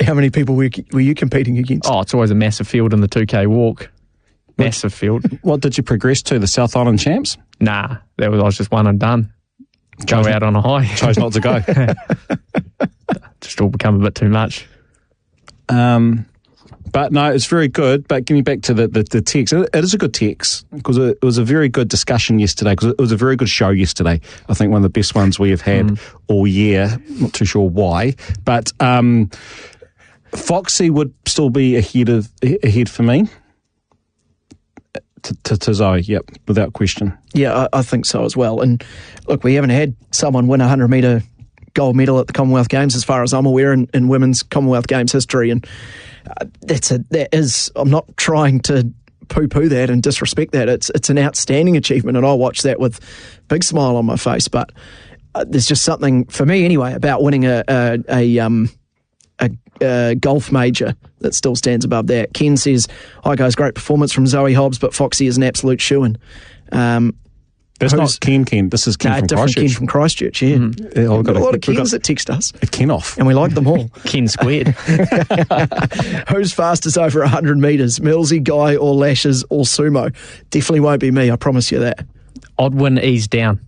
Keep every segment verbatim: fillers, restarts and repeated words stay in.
how many people were, were you competing against? Oh, it's always a massive field in the two K walk. Massive field. What did you progress to? The South Island champs? Nah, that was I was just one and done. Go Chose out on a high. Chose not to go. Just all become a bit too much. Um, but no, it's very good. But getting back to the, the, the text, it, it is a good text because it, it was a very good discussion yesterday because it was a very good show yesterday. I think one of the best ones we have had mm. all year. Not too sure why. But um, Foxy would still be ahead of ahead for me. To, to, to Zoe, yep, without question. Yeah, I, I think so as well. And look, we haven't had someone win a hundred metre gold medal at the Commonwealth Games, as far as I'm aware, in, in women's Commonwealth Games history. And uh, that's a that is. I'm not trying to poo-poo that and disrespect that. It's it's an outstanding achievement, and I watch that with a big smile on my face. But uh, there's just something for me anyway about winning a a, a um a, a golf major that still stands above that. Ken says, "Hi guys, great performance from Zoe Hobbs, but Foxy is an absolute shoo-in." Um, That's not Ken Ken. This is Ken no, from different Christchurch. Ken from Christchurch, yeah. Mm-hmm. yeah We've got a lot of we've Kens got that text us. A Ken off. And we like them all. Ken squared. Who's fastest over one hundred metres? Millsy, Guy, or Lashes, or Sumo? Definitely won't be me, I promise you that. Odd win, ease down.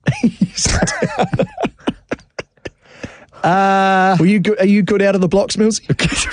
Uh, Were you good, are you good out of the blocks, Millsy?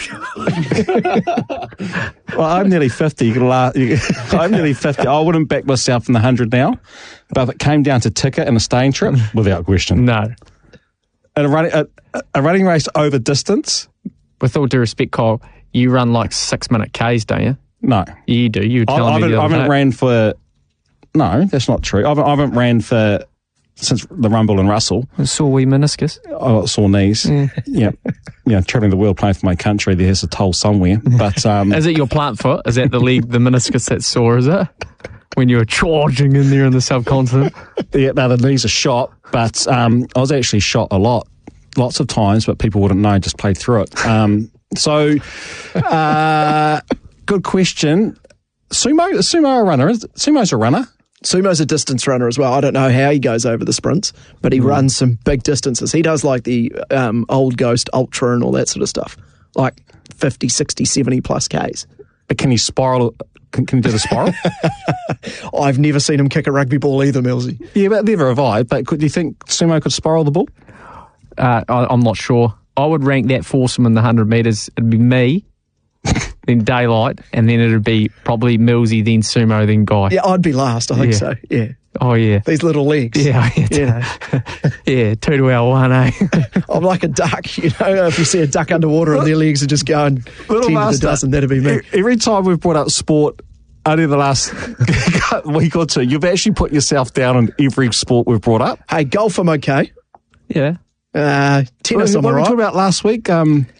Well, I'm nearly fifty. You can laugh. You, I'm nearly fifty. I wouldn't back myself in the hundred now, but if it came down to ticket and a staying trip, without question. No. And a running a, a running race over distance. With all due respect, Kyle, you run like six minute Ks, don't you? No, you do. You were I, telling I me haven't, the I other haven't day. ran for. No, that's not true. I haven't, I haven't ran for. Since the Rumble in Russell. Sore wee meniscus. I got sore knees. Yeah. yeah. Yeah, travelling the world playing for my country, there has a toll somewhere. But um, is it your plant foot? Is that the leg, the meniscus that's sore, is it? When you were charging in there in the subcontinent? Yeah, no, the knees are shot. But um, I was actually shot a lot, lots of times, but people wouldn't know, just played through it. Um, so, uh, good question. Sumo, is Sumo a runner? Is, Sumo's a runner. Sumo's a distance runner as well. I don't know how he goes over the sprints, but he mm. runs some big distances. He does like the um, Old Ghost Ultra and all that sort of stuff, like fifty, sixty, seventy plus Ks. But can he spiral? Can, can he do the spiral? I've never seen him kick a rugby ball either, Millsy. Yeah, but neither have I. But could, do you think Sumo could spiral the ball? Uh, I, I'm not sure. I would rank that foursome in the one hundred metres. It'd be me, then Daylight, and then it'd be probably Millsy, then Sumo, then Guy. Yeah, I'd be last, I think yeah. so, yeah. Oh, yeah. These little legs. Yeah, yeah. You know. yeah, two to our one, eh? I'm like a duck, you know, if you see a duck underwater and their legs are just going little ten master, to the dozen, that'd be me. Every time we've brought up sport, only the last week or two, you've actually put yourself down in every sport we've brought up. Hey, golf, I'm okay. Yeah. Uh, tennis, what, I'm what were we all right. talking about last week? Um,